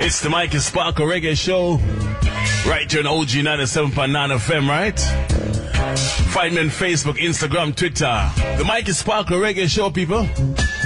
It's the Mikey Sparkle Reggae Show, right here on OG 97.9 FM, right? Find me on Facebook, Instagram, Twitter. The Mikey Sparkle Reggae Show, people.